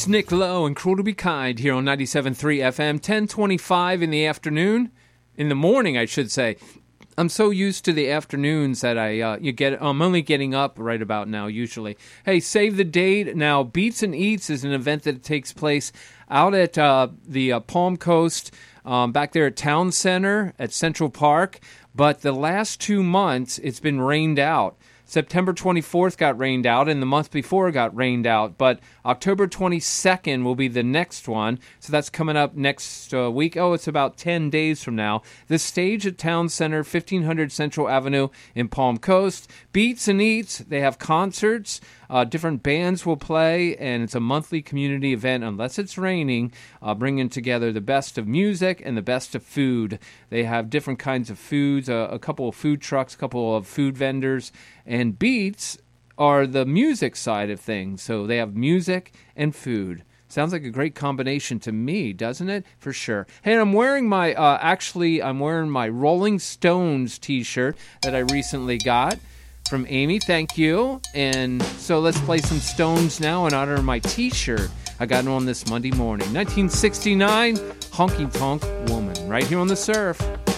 It's Nick Lowe and Cruel to Be Kind here on 97.3 FM, 10:25 in the afternoon. In the morning, I should say. I'm so used to the afternoons that I'm only getting up right about now usually. Hey, save the date. Now, Beats and Eats is an event that takes place out at the Palm Coast, back there at Town Center at Central Park. But the last 2 months, it's been rained out. September 24th got rained out, and the month before got rained out. But October 22nd will be the next one, so that's coming up next week. Oh, it's about 10 days from now. The stage at Town Center, 1500 Central Avenue in Palm Coast. Beats and Eats, they have concerts. Different bands will play, and it's a monthly community event, unless it's raining, bringing together the best of music and the best of food. They have different kinds of foods, a couple of food trucks, a couple of food vendors, and Beats are the music side of things. So they have music and food. Sounds like a great combination to me, doesn't it? For sure. Hey, I'm wearing my, I'm wearing my Rolling Stones t-shirt that I recently got from Amy. Thank you. And so let's play some Stones now in honor of my t-shirt I got on this Monday morning. 1969, Honky Tonk Woman, right here on The Surf.